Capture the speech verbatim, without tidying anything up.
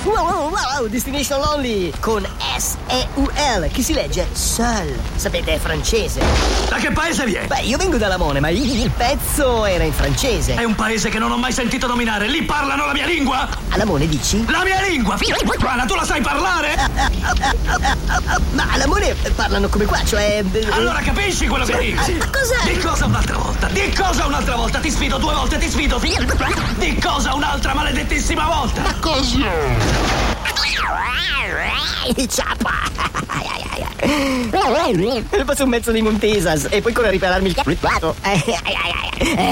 Wow, wow, wow, Destination Lonely con S E U L, che si legge Seul. Sapete, è francese. Da che paese vieni? Beh, io vengo da Lamone, ma il pezzo era in francese. È un paese che non ho mai sentito nominare. Lì parlano la mia lingua? A Lamone dici? La mia lingua! Guarda, tu la sai parlare? Ma a Lamone parlano come qua, cioè... Allora capisci quello che dico? Cos'è? Di cosa un'altra volta? Di cosa un'altra volta? Ti sfido due volte, ti sfido. Di cosa un'altra maledettissima volta? Ciapa! Faccio un mezzo di Montesas e poi corro a ripararmi il c***o.